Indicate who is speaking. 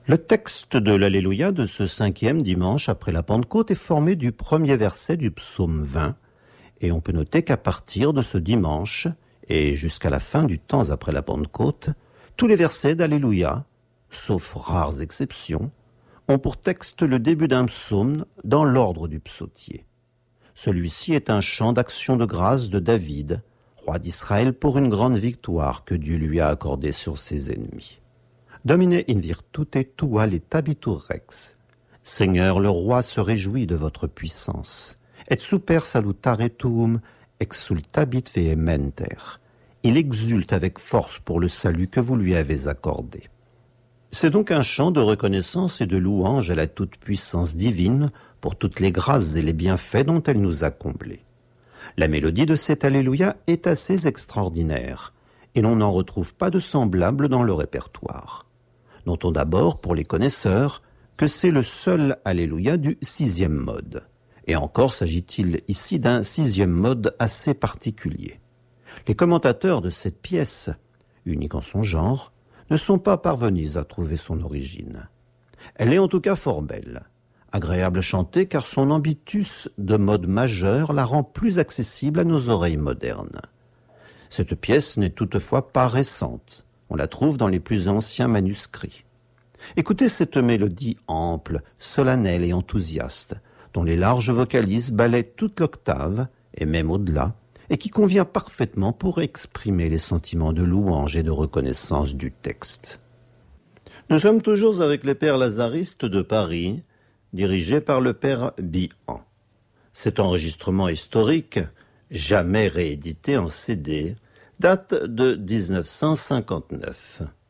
Speaker 1: Le texte de l'Alléluia de ce 5e dimanche après la Pentecôte est formé du premier verset du psaume 20, et on peut noter qu'à partir de ce dimanche, et jusqu'à la fin du temps après la Pentecôte, tous les versets d'Alléluia, sauf rares exceptions, ont pour texte le début d'un psaume dans l'ordre du psautier. Celui-ci est un chant d'action de grâce de David, roi d'Israël, pour une grande victoire que Dieu lui a accordée sur ses ennemis. Domine in virtute tua letabitur rex. Seigneur, le roi se réjouit de votre puissance. Et super salutare tuum exultabit vehementer. Il exulte avec force pour le salut que vous lui avez accordé. C'est donc un chant de reconnaissance et de louange à la toute-puissance divine pour toutes les grâces et les bienfaits dont elle nous a comblés. La mélodie de cet Alléluia est assez extraordinaire, et l'on n'en retrouve pas de semblable dans le répertoire. Notons d'abord, pour les connaisseurs, que c'est le seul Alléluia du 6e mode. Et encore s'agit-il ici d'un 6e mode assez particulier. Les commentateurs de cette pièce, unique en son genre, ne sont pas parvenus à trouver son origine. Elle est en tout cas fort belle, agréable à chanter car son ambitus de mode majeur la rend plus accessible à nos oreilles modernes. Cette pièce n'est toutefois pas récente. On la trouve dans les plus anciens manuscrits. Écoutez cette mélodie ample, solennelle et enthousiaste, dont les larges vocalises balaient toute l'octave, et même au-delà, et qui convient parfaitement pour exprimer les sentiments de louange et de reconnaissance du texte. Nous sommes toujours avec les pères lazaristes de Paris, dirigés par le père Bihan. Cet enregistrement historique, jamais réédité en CD, date de 1959.